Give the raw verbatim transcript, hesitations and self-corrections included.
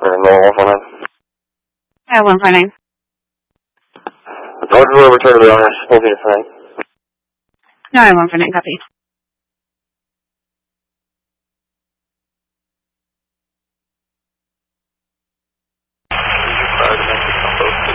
Or no, one four nine. Yeah, one four nine. Roger, we'll return to the honors. We'll be the same. No, one four nine, copy.